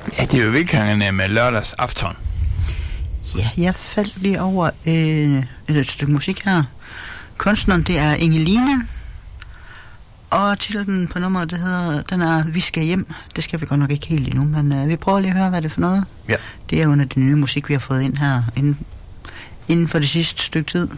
Ja, det er jo vikingerne med lørdagsaften. Ja, jeg faldt lige over et stykke musik her. Kunstneren, det er Ingeline. Og titlen på nummeret, den er Vi skal hjem. Det skal vi godt nok ikke helt endnu, men vi prøver lige at høre, hvad det er for noget. Ja. Det er under den nye musik, vi har fået ind her inden for det sidste stykke tid.